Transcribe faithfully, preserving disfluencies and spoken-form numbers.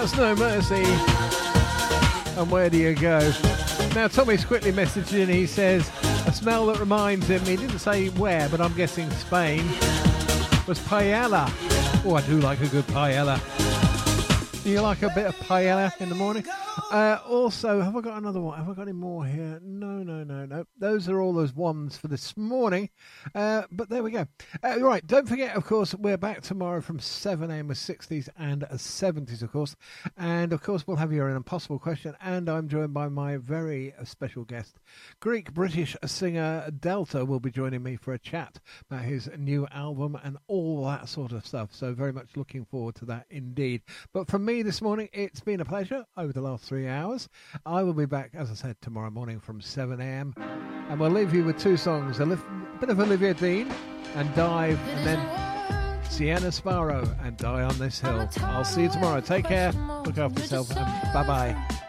That's No Mercy. And where do you go? Now, Tommy's quickly messaged in. He says, a smell that reminds him, he didn't say where, but I'm guessing Spain, was paella. Oh, I do like a good paella. Do you like a bit of paella in the morning? Uh, also, have I got another one? Have I got any more here? No, no, no, no. Those are all those ones for this morning. Uh, but there we go. Uh, right, don't forget, of course, we're back tomorrow from seven a.m. with sixties and seventies, of course. And, of course, we'll have your impossible question. And I'm joined by my very special guest, Greek-British singer Delta, will be joining me for a chat about his new album and all that sort of stuff. So very much looking forward to that indeed. But from me this morning, it's been a pleasure over the last three hours. I will be back, as I said, tomorrow morning from seven a.m. and we'll leave you with two songs, a li- bit of Olivia Dean and Dive, and then Sienna Sparrow and Die on This Hill. I'll see you tomorrow. Take care, look after yourself, and bye-bye.